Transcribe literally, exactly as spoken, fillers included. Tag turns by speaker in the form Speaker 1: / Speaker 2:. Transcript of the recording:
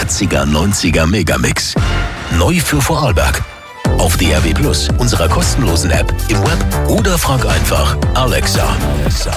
Speaker 1: achtziger, neunziger Megamix. Neu für Vorarlberg. Auf D A B Plus, unserer kostenlosen App, im Web oder frag einfach Alexa. Alexa.